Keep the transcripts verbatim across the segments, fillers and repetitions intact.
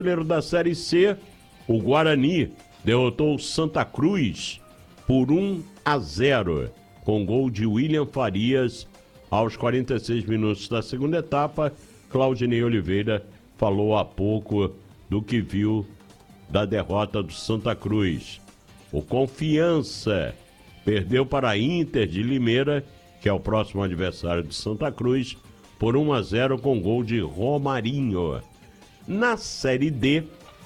Brasileiro da Série C, o Guarani derrotou o Santa Cruz por um a zero, com gol de William Farias aos quarenta e seis minutos da segunda etapa. Claudinei Oliveira falou há pouco do que viu da derrota do Santa Cruz. O Confiança perdeu para a Inter de Limeira, que é o próximo adversário de Santa Cruz, por um a zero com gol de Romarinho. Na Série D,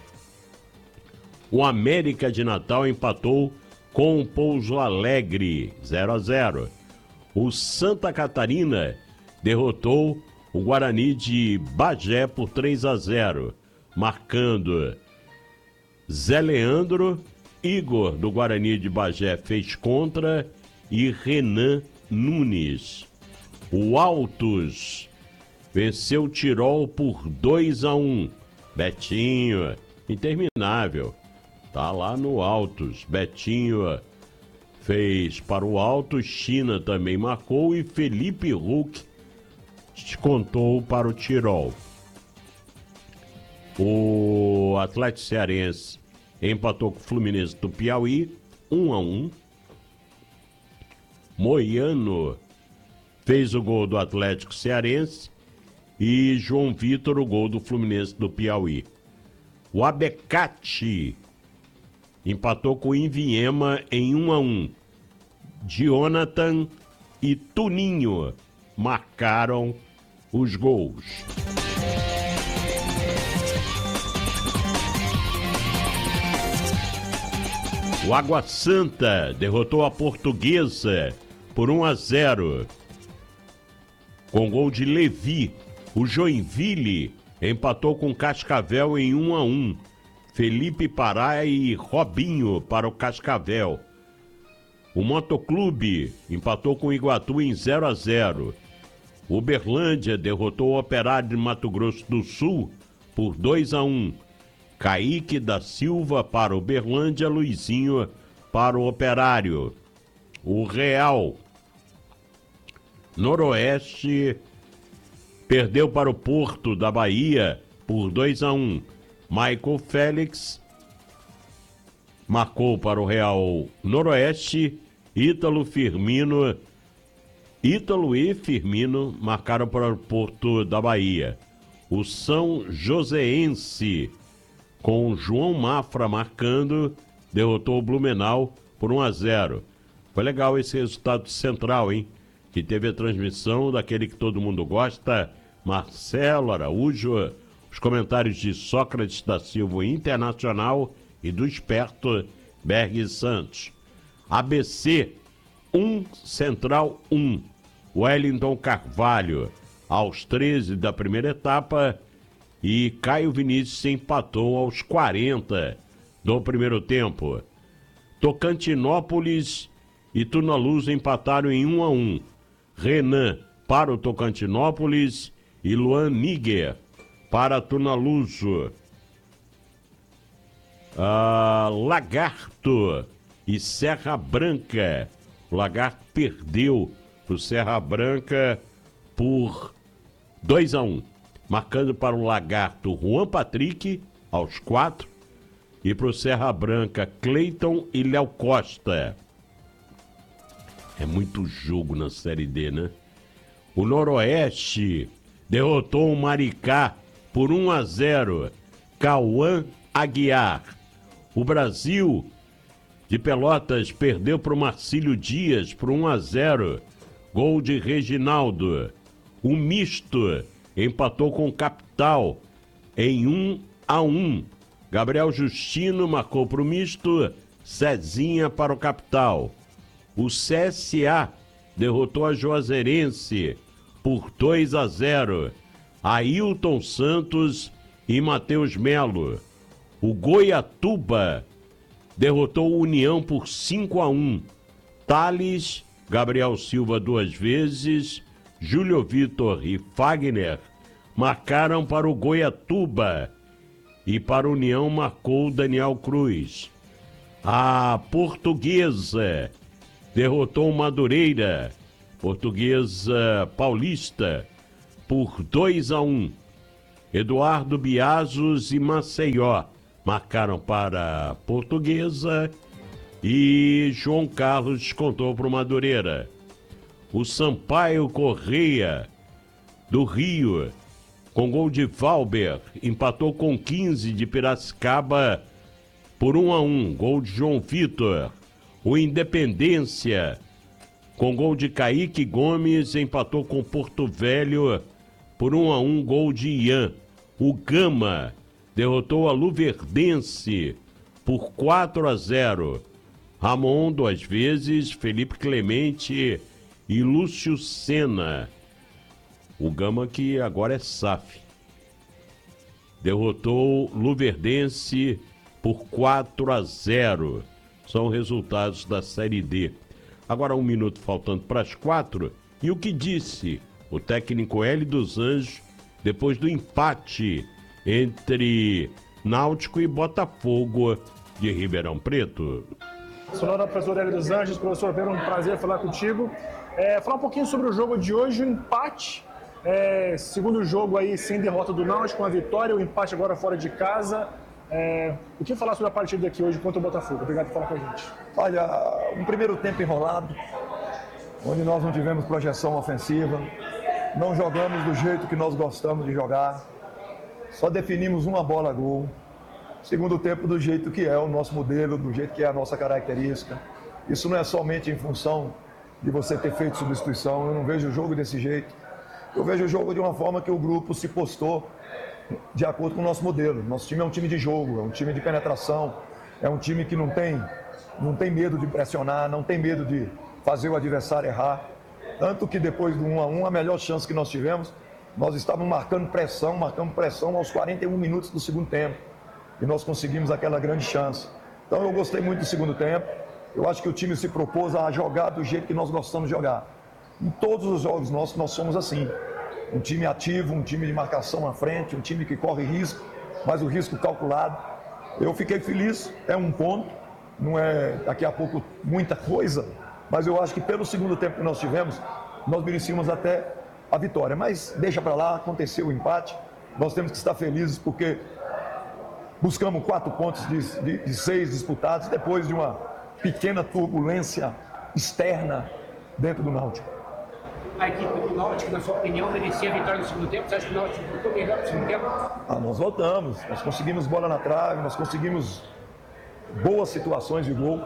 o América de Natal empatou com o Pouso Alegre, zero a zero. O Santa Catarina derrotou o Guarani de Bagé por três a zero, marcando Zé Leandro, Igor do Guarani de Bagé fez contra e Renan Nunes. O Altos venceu o Tirol por dois a um. Betinho, interminável, tá lá no Altos. Betinho fez para o Altos, China também marcou e Felipe Huck descontou para o Tirol. O Atlético Cearense empatou com o Fluminense do Piauí, um a um. Moiano fez o gol do Atlético Cearense e João Vitor o gol do Fluminense do Piauí. O Abecate empatou com o Inviema em um a um. Jonathan e Tuninho marcaram os gols. O Água Santa derrotou a Portuguesa por um a zero, com gol de Levi. O Joinville empatou com Cascavel em um a um. Felipe Pará e Robinho para o Cascavel. O Motoclube empatou com o Iguatu em zero a zero. O Uberlândia derrotou o Operário de Mato Grosso do Sul por dois a um. Kaique da Silva para o Uberlândia, Luizinho para o Operário. O Real Noroeste perdeu para o Porto da Bahia por dois a um. Michael Félix marcou para o Real Noroeste. Ítalo Firmino, Ítalo e Firmino marcaram para o Porto da Bahia. O São Joséense, com João Mafra marcando, derrotou o Blumenau por um a zero. Foi legal esse resultado central, hein? Que teve a transmissão daquele que todo mundo gosta, Marcelo Araújo, os comentários de Sócrates da Silva Internacional e do esperto Berg Santos. A B C um, Central um. Wellington Carvalho aos treze da primeira etapa e Caio Vinícius empatou aos quarenta do primeiro tempo. Tocantinópolis e Tunaluz empataram em um a um. Renan para o Tocantinópolis e Luan Níger para Tunaluso. Ah, Lagarto e Serra Branca. O Lagarto perdeu para o Serra Branca por dois a um. Marcando para o Lagarto Juan Patrick aos quatro e para o Serra Branca Cleiton e Léo Costa. É muito jogo na Série D, né? O Noroeste derrotou o Maricá por um a zero. Cauã Aguiar. O Brasil de Pelotas perdeu para o Marcílio Dias por um a zero. Gol de Reginaldo. O Misto empatou com o Capital em um a um. Gabriel Justino marcou para o Misto, Cezinha para o Capital. O C S A derrotou a Juazeirense por dois a zero. Ailton Santos e Matheus Melo. O Goiatuba derrotou o União por cinco a um. Thales, Gabriel Silva duas vezes, Júlio Vitor e Fagner marcaram para o Goiatuba e para a União marcou Daniel Cruz. A Portuguesa derrotou o Madureira, Portuguesa Paulista, por dois a um. Eduardo Biazos e Maceió marcaram para a Portuguesa e João Carlos descontou para o Madureira. O Sampaio Correia, do Rio, com gol de Valber, empatou com quinze de Piracicaba por um a um, gol de João Vitor. O Independência, com gol de Kaique Gomes, empatou com Porto Velho por um a um, gol de Ian. O Gama derrotou a Luverdense por quatro a zero. Ramon, duas vezes, Felipe Clemente e Lúcio Senna. O Gama, que agora é S A F, derrotou Luverdense por quatro a zero. São resultados da Série D. Agora um minuto faltando para as quatro. E o que disse o técnico Hélio dos Anjos depois do empate entre Náutico e Botafogo de Ribeirão Preto? Sonora, professor Hélio dos Anjos. Professor, é um prazer falar contigo. É, falar um pouquinho sobre o jogo de hoje, o empate. É, segundo jogo aí sem derrota do Náutico, com a vitória, o empate agora fora de casa. É, o que falar sobre a partida aqui hoje contra o Botafogo? Obrigado por falar com a gente. Olha, um primeiro tempo enrolado, onde nós não tivemos projeção ofensiva, não jogamos do jeito que nós gostamos de jogar, só definimos uma bola a gol. Segundo tempo do jeito que é o nosso modelo, do jeito que é a nossa característica. Isso não é somente em função de você ter feito substituição, eu não vejo o jogo desse jeito. Eu vejo o jogo de uma forma que o grupo se postou de acordo com o nosso modelo. Nosso time é um time de jogo, é um time de penetração, é um time que não tem, não tem medo de pressionar, não tem medo de fazer o adversário errar. Tanto que depois do um a um, a melhor chance que nós tivemos, nós estávamos marcando pressão, marcando pressão aos quarenta e um minutos do segundo tempo. E nós conseguimos aquela grande chance. Então eu gostei muito do segundo tempo. Eu acho que o time se propôs a jogar do jeito que nós gostamos de jogar. Em todos os jogos nossos, nós somos assim. Um time ativo, um time de marcação à frente, um time que corre risco, mas o risco calculado. Eu fiquei feliz, é um ponto, não é daqui a pouco muita coisa, mas eu acho que pelo segundo tempo que nós tivemos, nós merecíamos até a vitória. Mas deixa para lá, aconteceu o empate, nós temos que estar felizes porque buscamos quatro pontos de, de, de seis disputados depois de uma pequena turbulência externa dentro do Náutico. A equipe do Náutico, na sua opinião, merecia a vitória no segundo tempo? Você acha que o Náutico voltou melhor no segundo tempo? Ah, nós voltamos, nós conseguimos bola na trave, nós conseguimos boas situações de gol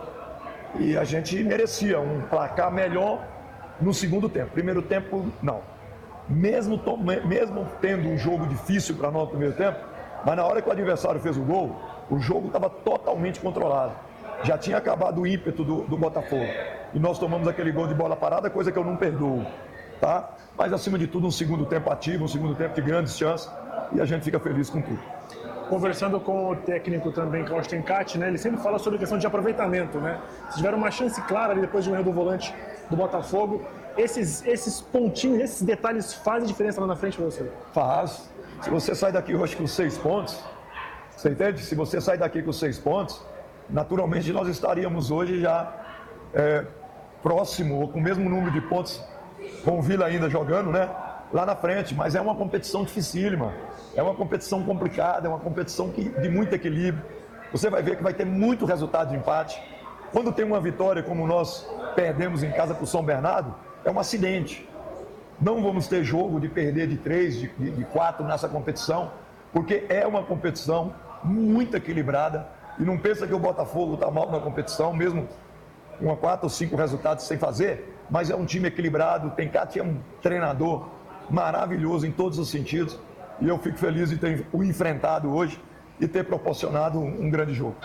e a gente merecia um placar melhor no segundo tempo. Primeiro tempo, não. Mesmo, to- mesmo tendo um jogo difícil para nós no primeiro tempo, mas na hora que o adversário fez o gol, o jogo estava totalmente controlado. Já tinha acabado o ímpeto do, do Botafogo. E nós tomamos aquele gol de bola parada, coisa que eu não perdoo. Tá? Mas acima de tudo um segundo tempo ativo, um segundo tempo de grandes chances e a gente fica feliz com tudo. Conversando com o técnico também, Klaus Tencati, né, ele sempre fala sobre a questão de aproveitamento, né? Vocês tiveram uma chance clara ali depois de um erro do volante do Botafogo. Esses, esses pontinhos, esses detalhes fazem diferença lá na frente para você? Faz. Se você sai daqui hoje com seis pontos, você entende? Se você sai daqui com seis pontos, naturalmente nós estaríamos hoje já é, próximo ou com o mesmo número de pontos com o Vila ainda jogando, né? Lá na frente, mas é uma competição dificílima, é uma competição complicada, é uma competição que, de muito equilíbrio. Você vai ver que vai ter muito resultado de empate. Quando tem uma vitória como nós perdemos em casa para o São Bernardo, é um acidente. Não vamos ter jogo de perder de três, de, de, de quatro nessa competição, porque é uma competição muito equilibrada e não pensa que o Botafogo está mal na competição, mesmo com quatro ou cinco resultados sem fazer, mas é um time equilibrado, tem Tencati é um treinador maravilhoso em todos os sentidos e eu fico feliz de ter o enfrentado hoje e ter proporcionado um, um grande jogo.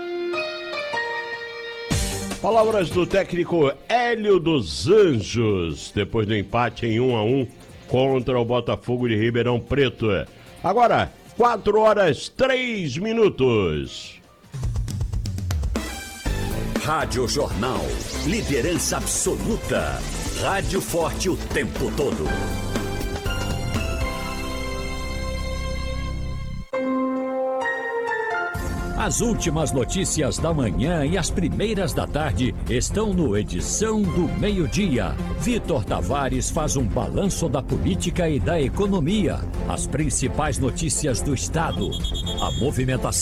Palavras do técnico Hélio dos Anjos, depois do empate em um a um contra o Botafogo de Ribeirão Preto. Agora, quatro horas, três minutos. Rádio Jornal, liderança absoluta. Rádio forte o tempo todo. As últimas notícias da manhã e as primeiras da tarde estão no Edição do Meio-Dia. Vitor Tavares faz um balanço da política e da economia. As principais notícias do Estado. A movimentação